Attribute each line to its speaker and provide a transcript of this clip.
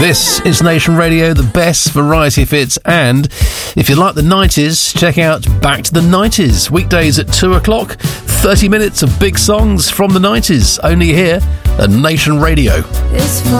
Speaker 1: This is Nation Radio, the best variety hits, and if you like the 90s, check out Back to the 90s, weekdays at 2 o'clock, 30 minutes of big songs from the 90s, only here at Nation Radio.
Speaker 2: It's